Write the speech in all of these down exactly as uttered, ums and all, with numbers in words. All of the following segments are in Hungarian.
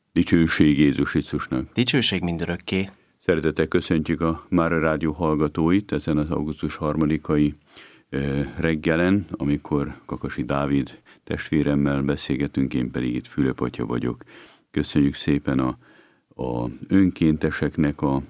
Dicsőség Jézus Krisztusnak. Dicsőség mindörökké. Szeretettel köszöntjük a Mára Rádió hallgatóit ezen az augusztus harmadikai reggelen, amikor Kakasi Dávid testvéremmel beszélgetünk, én pedig itt Fülöp atya vagyok. Köszönjük szépen a, a önkénteseknek a,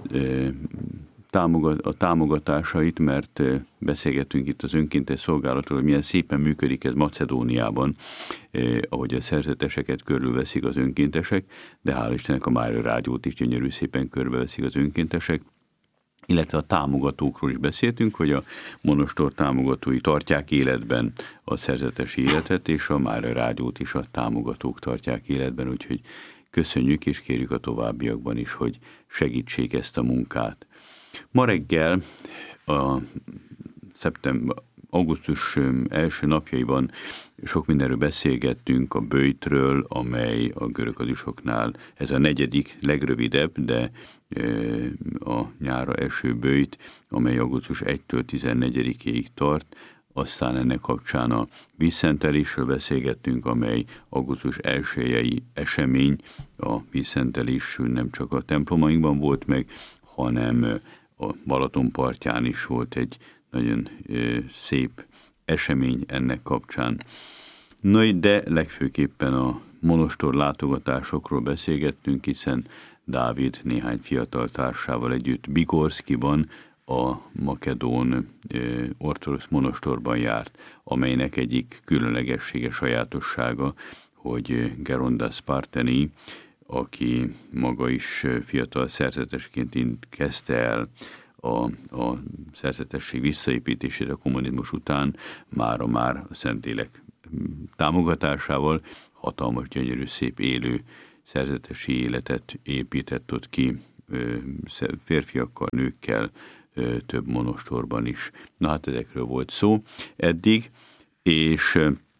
a támogatásait, mert beszélgetünk itt az önkéntes szolgálatról, hogy milyen szépen működik ez Macedóniában, ahogy a szerzeteseket körülveszik az önkéntesek, de hál' Istennek a Mára Rádiót is gyönyörű szépen körülveszik az önkéntesek, illetve a támogatókról is beszéltünk, hogy a monostor támogatói tartják életben a szerzetesi életet, és a Mára Rádiót is a támogatók tartják életben, úgyhogy köszönjük és kérjük a továbbiakban is, hogy segítsék ezt a munkát. Ma reggel a szeptember, augusztus első napjaiban sok mindenről beszélgettünk, a böjtről, amely a görögadusoknál ez a negyedik, legrövidebb, de a nyára eső böjt, amely augusztus elsejétől tizennegyedikéig tart. Aztán ennek kapcsán a vízszentelésről beszélgettünk, amely augusztus elsőjei esemény. A vízszentelés nem csak a templomainkban volt meg, hanem a Balaton partján is volt egy nagyon szép esemény ennek kapcsán. No, de legfőképpen a monostor látogatásokról beszélgettünk, hiszen Dávid néhány fiatal társával együtt Bigorszkiban, a makedón ortodox monostorban járt, amelynek egyik különlegessége, sajátossága, hogy Gerondas Sparteni, aki maga is fiatal szerzetesként kezdte el a, a szerzetesség visszaépítését a kommunizmus után, mára már a Szentlélek támogatásával hatalmas, gyönyörű, szép, élő szerzetesi életet épített ott ki, férfiakkal, nőkkel, több monostorban is. Na hát ezekről volt szó eddig, és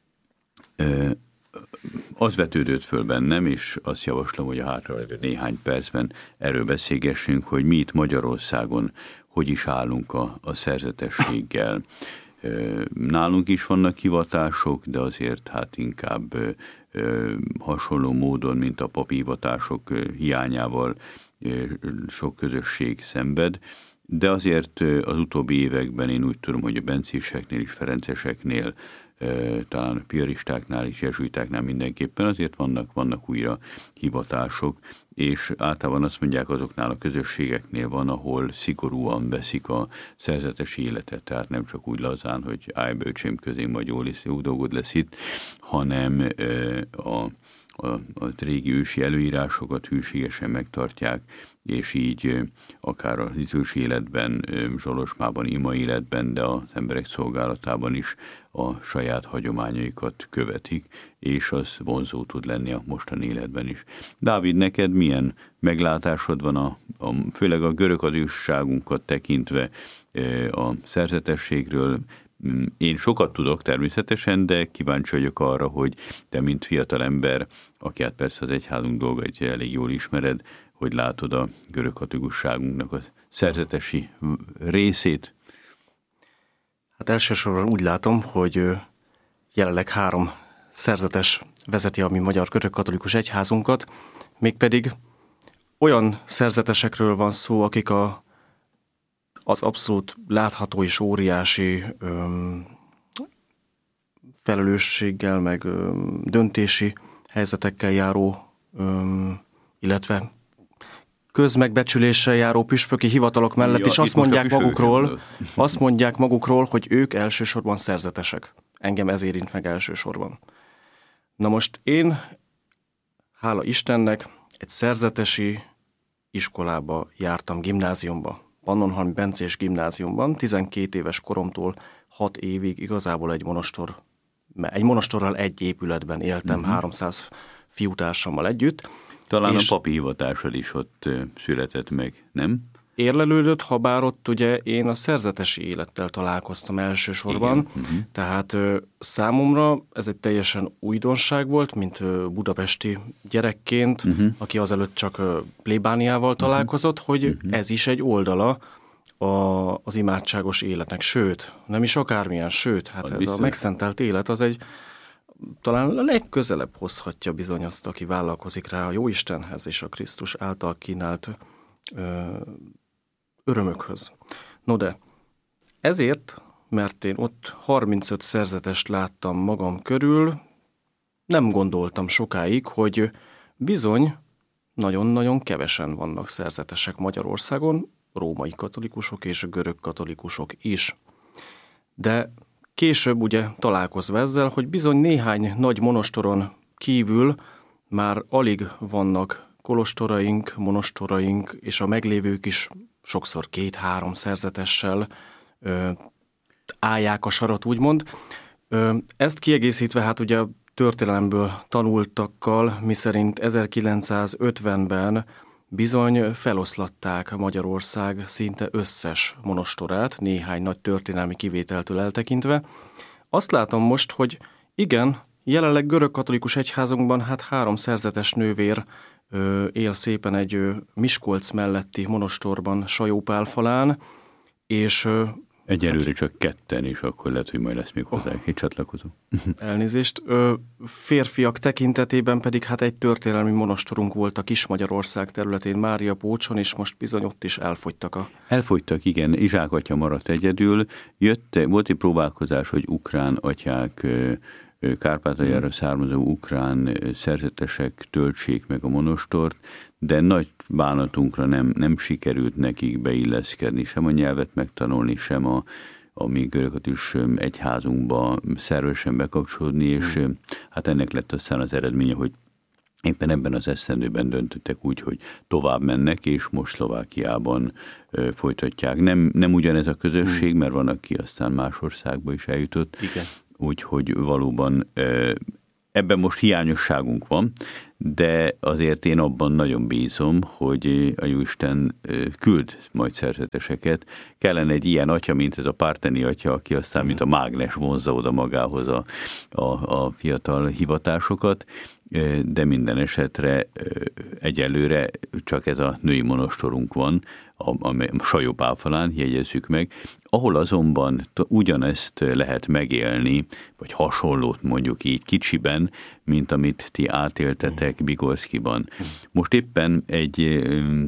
az vetődött föl bennem, és azt javaslom, hogy a hátralévő néhány percben erről beszélgessünk, hogy mi itt Magyarországon hogy is állunk a, a szerzetességgel. Nálunk is vannak hivatások, de azért hát inkább hasonló módon, mint a papi hivatások hiányával sok közösség szenved, de azért az utóbbi években én úgy tudom, hogy a benciseknél is, ferenceseknél, talán a piaristáknál is, jezsuitáknál mindenképpen azért vannak, vannak újra hivatások, és általában azt mondják, azoknál a közösségeknél van, ahol szigorúan veszik a szerzetesi életet, tehát nem csak úgy lazán, hogy állj bölcsém közé, majd jó lesz, jó dolgod lesz itt, hanem a, a, a régi ősi előírásokat hűségesen megtartják, és így akár a liturgikus életben, zsolosmában, ima életben, de az emberek szolgálatában is a saját hagyományaikat követik, és az vonzó tud lenni a mostani életben is. Dávid, neked milyen meglátásod van, a, a, főleg a görögadósságunkat tekintve a szerzetességről? Én sokat tudok természetesen, de kíváncsi vagyok arra, hogy te, mint fiatal ember, aki hát persze az egyházunk dolgait elég jól ismered, hogy látod a görögkatolikusságunknak a szerzetesi részét? Hát elsősorban úgy látom, hogy jelenleg három szerzetes vezeti a mi magyar görögkatolikus egyházunkat, mégpedig olyan szerzetesekről van szó, akik a, az abszolút látható és óriási öm, felelősséggel, meg öm, döntési helyzetekkel járó, öm, illetve közmegbecsüléssel járó püspöki hivatalok mellett ja, is azt mondják magukról, azt mondják magukról, hogy ők elsősorban szerzetesek. Engem ez érint meg elsősorban. Na most én, hála Istennek, egy szerzetesi iskolába jártam, gimnáziumba, Pannonhalmi Bencés gimnáziumban, tizenkét éves koromtól hat évig igazából egy monostor, egy monostorral egy épületben éltem, uh-huh. háromszáz fiútársammal együtt. Talán és a papi hivatásod is ott született meg, nem? Érlelődött, ha bár ott ugye én a szerzetesi élettel találkoztam elsősorban, uh-huh. tehát ö, számomra ez egy teljesen újdonság volt, mint ö, budapesti gyerekként, uh-huh. aki azelőtt csak ö, plébániával találkozott, uh-huh. hogy uh-huh. ez is egy oldala a, az imádságos életnek, sőt, nem is akármilyen, sőt, hát az ez biztos. A megszentelt élet az egy talán a legközelebb hozhatja bizony azt, aki vállalkozik rá a Jóistenhez és a Krisztus által kínált ö, örömökhöz. No de, ezért, mert én ott harmincöt szerzetest láttam magam körül, nem gondoltam sokáig, hogy bizony nagyon-nagyon kevesen vannak szerzetesek Magyarországon, római katolikusok és görög katolikusok is. De később ugye találkozva ezzel, hogy bizony néhány nagy monostoron kívül már alig vannak kolostoraink, monostoraink, és a meglévők is sokszor két-három szerzetessel ö, állják a sarat, úgymond. Ö, ezt kiegészítve, hát ugye a történelemből tanultakkal, miszerint ezerkilencszázötvenben bizony feloszlatták Magyarország szinte összes monostorát, néhány nagy történelmi kivételtől eltekintve. Azt látom most, hogy igen, jelenleg görögkatolikus egyházunkban hát három szerzetes nővér ö, él szépen egy ö, Miskolc melletti monostorban Sajópálfalán, és ö, egyelőre hát, csak ketten, és akkor lehet, hogy majd lesz még hozzá oh, egy csatlakozó. Elnézést. Ö, férfiak tekintetében pedig hát egy történelmi monostorunk volt a Kis-Magyarország területén, Mária Pócson, és most bizony ott is elfogytak a... Elfogytak, igen. Izsák atya maradt egyedül. Jött, volt egy próbálkozás, hogy ukrán atyák, Kárpátaljára származó ukrán szerzetesek töltsék meg a monostort, de nagy bánatunkra nem, nem sikerült nekik beilleszkedni, sem a nyelvet megtanulni, sem a, a mi görögkatolikus egyházunkba szervesen bekapcsolódni, és hát ennek lett aztán az eredménye, hogy éppen ebben az esztendőben döntöttek úgy, hogy tovább mennek, és most Szlovákiában ö, folytatják. Nem, nem ugyanez a közösség, mert van, aki aztán más országba is eljutott. Igen. Úgyhogy valóban ebben most hiányosságunk van, de azért én abban nagyon bízom, hogy a Jóisten küld majd szerzeteseket. Kellene egy ilyen atya, mint ez a Párteni atya, aki aztán, mint a mágnes vonzza oda magához a, a, a fiatal hivatásokat, de minden esetre egyelőre csak ez a női monostorunk van, a, a, a Sajópálfalán, jegyezzük meg, ahol azonban ugyanezt lehet megélni, vagy hasonlót mondjuk így kicsiben, mint amit ti átéltetek Bigorszkiban. Most éppen egy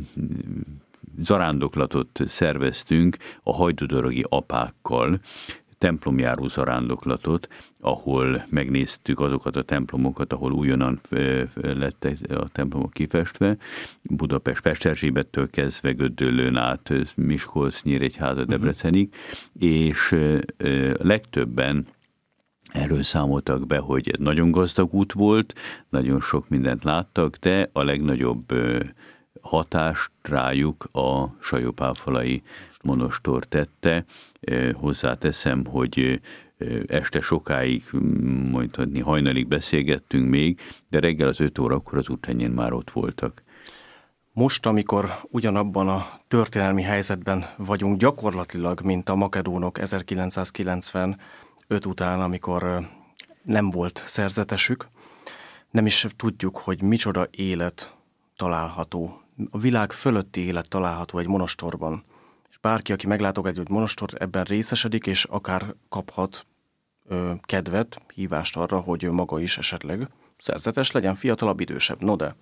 zarándoklatot szerveztünk a hajdudorogi apákkal, templomjáró zarándoklatot, ahol megnéztük azokat a templomokat, ahol újonnan lettek a templomok kifestve, Budapest, Pesterzsébettől kezdve Gödöllőn át Miskolc, Nyíregyháza, Debrecenig, uh-huh. és legtöbben erről számoltak be, hogy ez nagyon gazdag út volt, nagyon sok mindent láttak, de a legnagyobb hatást rájuk a sajópálfalai monostor tette. Hozzáteszem, hogy este sokáig, mondhatni hajnalig beszélgettünk még, de reggel az öt órakor az úttenyén már ott voltak. Most, amikor ugyanabban a történelmi helyzetben vagyunk gyakorlatilag, mint a makedónok ezerkilencszázkilencvenöt után, amikor nem volt szerzetesük, nem is tudjuk, hogy micsoda élet található, a világ fölötti élet található egy monostorban. És bárki, aki meglátogatja egy monostort, ebben részesedik, és akár kaphat ö, kedvet, hívást arra, hogy maga is esetleg szerzetes legyen, fiatalabb, idősebb. No de...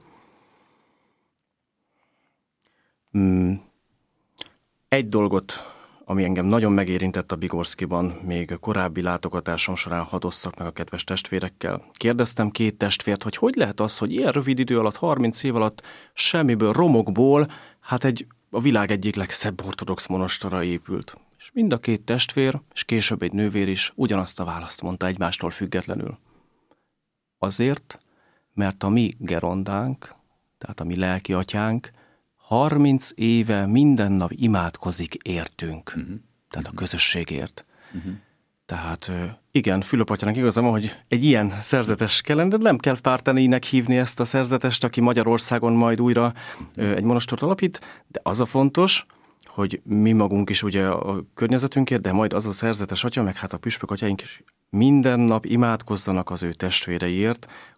Mm, egy dolgot, ami engem nagyon megérintett a Bigorszkiban, még korábbi látogatásom során hadosszak meg a kedves testvérekkel. Kérdeztem két testvért, hogy hogy lehet az, hogy ilyen rövid idő alatt, harminc év alatt semmiből, romokból, hát egy a világ egyik legszebb ortodox monostora épült. És mind a két testvér, és később egy nővér is ugyanazt a választ mondta egymástól függetlenül. Azért, mert a mi gerondánk, tehát a mi lelki atyánk, harminc éve minden nap imádkozik értünk, uh-huh. tehát a közösségért. Uh-huh. Tehát igen, Fülöp atyának igaza van, hogy egy ilyen szerzetes kellene, de nem kell Párteninek hívni ezt a szerzetest, aki Magyarországon majd újra egy monostort alapít, de az a fontos, hogy mi magunk is ugye a környezetünkért, de majd az a szerzetes atya, meg hát a püspök atyáink is minden nap imádkozzanak az ő testvéreiért,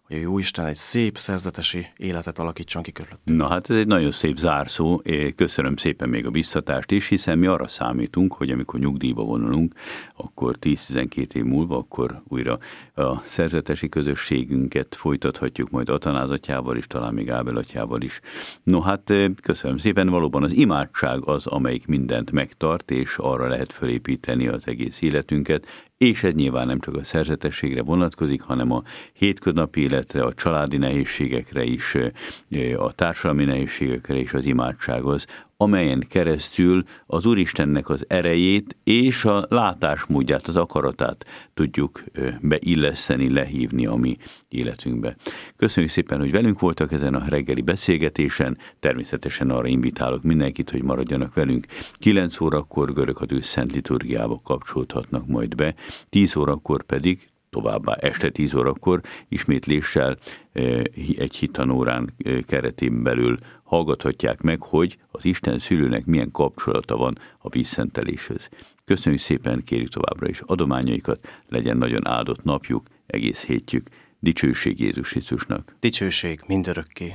hogy a Jóisten egy szép szerzetesi életet alakítson ki körülöttünk. Na hát ez egy nagyon szép zárszó. Köszönöm szépen még a biztatást is, hiszen mi arra számítunk, hogy amikor nyugdíjba vonulunk, akkor tíz-tizenkét év múlva, akkor újra a szerzetesi közösségünket folytathatjuk majd Atanáz atyával is, talán még Ábel atyával is. No hát köszönöm szépen, valóban az imádság az, amelyik mindent megtart, és arra lehet fölépíteni az egész életünket, és ez nyilván nem csak a szerzetességre vonatkozik, hanem a hétköznapi életre, a családi nehézségekre is, a társadalmi nehézségekre is az imádság az, amelyen keresztül az Úristennek az erejét és a látásmódját, az akaratát tudjuk beilleszteni, lehívni a mi életünkbe. Köszönjük szépen, hogy velünk voltak ezen a reggeli beszélgetésen, természetesen arra invitálok mindenkit, hogy maradjanak velünk. kilenc órakor göröghatő szent liturgiába kapcsolódhatnak majd be, tíz órakor pedig továbbá este tíz órakor ismétléssel egy hittanórán keretén belül hallgathatják meg, hogy az Isten szülőnek milyen kapcsolata van a vízszenteléshez. Köszönjük szépen, kérjük továbbra is adományaikat, legyen nagyon áldott napjuk, egész hétjük. Dicsőség Jézus Krisztusnak. Dicsőség mindörökké.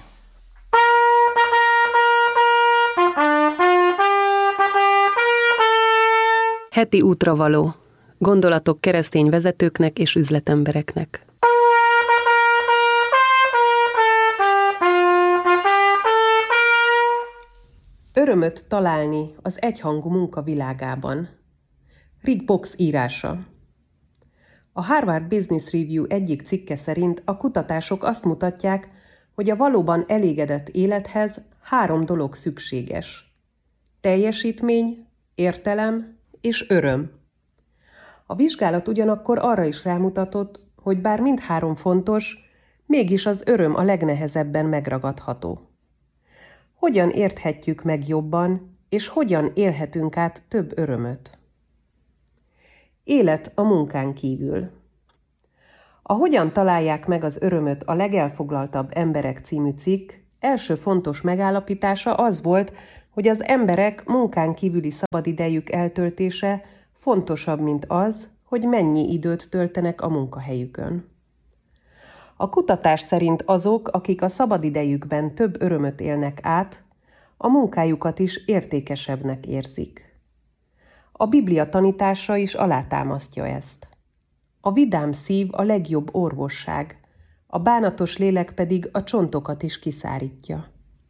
Heti útravaló. Gondolatok keresztény vezetőknek és üzletembereknek. Örömöt találni az egyhangú munka világában. Rick Box írása. A Harvard Business Review egyik cikke szerint a kutatások azt mutatják, hogy a valóban elégedett élethez három dolog szükséges. Teljesítmény, értelem és öröm. A vizsgálat ugyanakkor arra is rámutatott, hogy bár mindhárom fontos, mégis az öröm a legnehezebben megragadható. Hogyan érthetjük meg jobban, és hogyan élhetünk át több örömöt? Élet a munkán kívül. A Hogyan találják meg az örömöt a legelfoglaltabb emberek című cikk első fontos megállapítása az volt, hogy az emberek munkán kívüli szabadidejük eltöltése fontosabb, mint az, hogy mennyi időt töltenek a munkahelyükön. A kutatás szerint azok, akik a szabadidejükben több örömöt élnek át, a munkájukat is értékesebbnek érzik. A Biblia tanítása is alátámasztja ezt. A vidám szív a legjobb orvosság, a bánatos lélek pedig a csontokat is kiszárítja.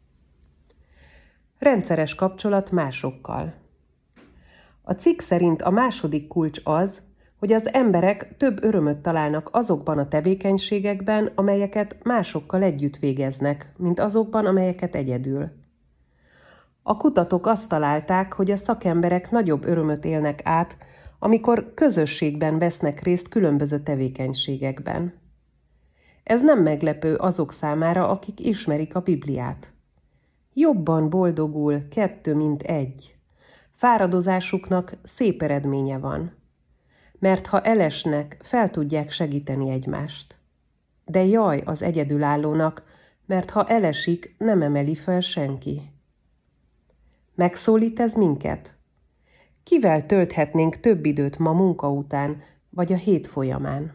Rendszeres kapcsolat másokkal. A cikk szerint a második kulcs az, hogy az emberek több örömöt találnak azokban a tevékenységekben, amelyeket másokkal együtt végeznek, mint azokban, amelyeket egyedül. A kutatók azt találták, hogy a szakemberek nagyobb örömöt élnek át, amikor közösségben vesznek részt különböző tevékenységekben. Ez nem meglepő azok számára, akik ismerik a Bibliát. Jobban boldogul kettő, mint egy. Fáradozásuknak szép eredménye van. Mert ha elesnek, fel tudják segíteni egymást. De jaj az egyedülállónak, mert ha elesik, nem emeli fel senki. Megszólít ez minket? Kivel tölthetnénk több időt ma munka után, vagy a hét folyamán?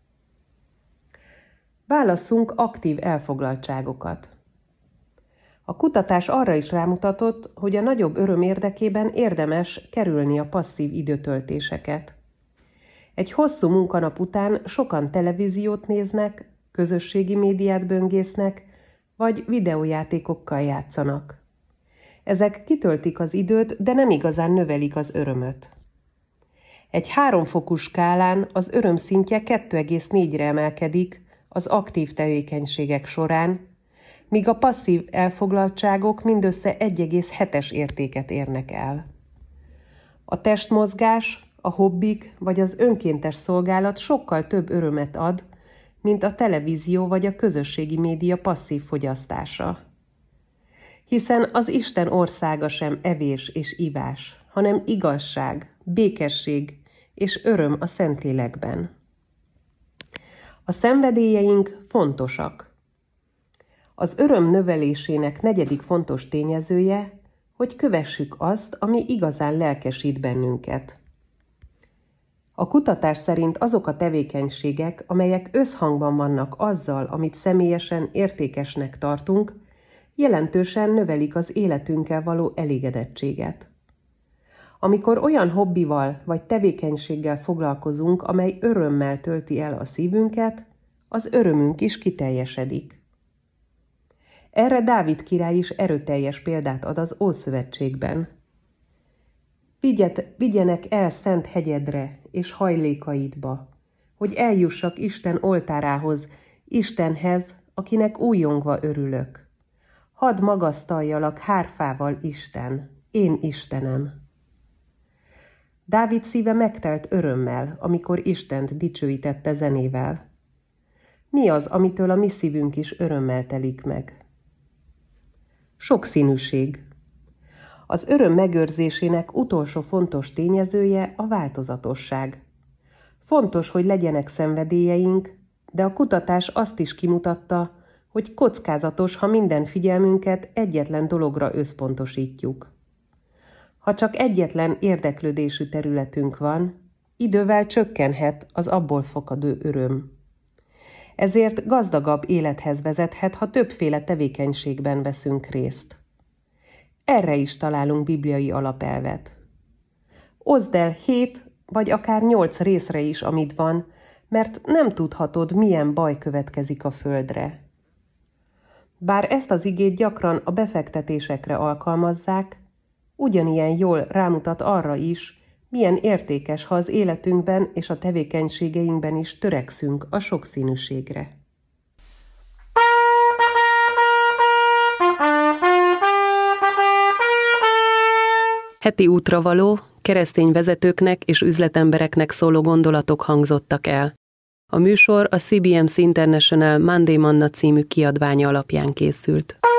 Válasszunk aktív elfoglaltságokat. A kutatás arra is rámutatott, hogy a nagyobb öröm érdekében érdemes kerülni a passzív időtöltéseket. Egy hosszú munkanap után sokan televíziót néznek, közösségi médiát böngésznek, vagy videójátékokkal játszanak. Ezek kitöltik az időt, de nem igazán növelik az örömöt. Egy háromfokú skálán az öröm szintje kettő egész négyre emelkedik az aktív tevékenységek során, míg a passzív elfoglaltságok mindössze egy egész hetes értéket érnek el. A testmozgás, a hobbik vagy az önkéntes szolgálat sokkal több örömet ad, mint a televízió vagy a közösségi média passzív fogyasztása. Hiszen az Isten országa sem evés és ivás, hanem igazság, békesség és öröm a Szentlélekben. A szenvedélyeink fontosak. Az öröm növelésének negyedik fontos tényezője, hogy kövessük azt, ami igazán lelkesít bennünket. A kutatás szerint azok a tevékenységek, amelyek összhangban vannak azzal, amit személyesen értékesnek tartunk, jelentősen növelik az életünkkel való elégedettséget. Amikor olyan hobbival vagy tevékenységgel foglalkozunk, amely örömmel tölti el a szívünket, az örömünk is kiteljesedik. Erre Dávid király is erőteljes példát ad az Ószövetségben. Vigyet, vigyenek el szent hegyedre és hajlékaidba, hogy eljussak Isten oltárához, Istenhez, akinek újongva örülök. Hadd magasztaljalak hárfával, Isten, én Istenem. Dávid szíve megtelt örömmel, amikor Istent dicsőítette zenével. Mi az, amitől a mi szívünk is örömmel telik meg? Sokszínűség. Az öröm megőrzésének utolsó fontos tényezője a változatosság. Fontos, hogy legyenek szenvedélyeink, de a kutatás azt is kimutatta, hogy kockázatos, ha minden figyelmünket egyetlen dologra összpontosítjuk. Ha csak egyetlen érdeklődésű területünk van, idővel csökkenhet az abból fakadó öröm. Ezért gazdagabb élethez vezethet, ha többféle tevékenységben veszünk részt. Erre is találunk bibliai alapelvet. Oszd el hét vagy akár nyolc részre is, amit van, mert nem tudhatod, milyen baj következik a földre. Bár ezt az igét gyakran a befektetésekre alkalmazzák, ugyanilyen jól rámutat arra is, milyen értékes, ha az életünkben és a tevékenységeinkben is törekszünk a sokszínűségre. Heti útravaló, keresztény vezetőknek és üzletembereknek szóló gondolatok hangzottak el. A műsor a cé bé em cé International Monday Manna című kiadványa alapján készült.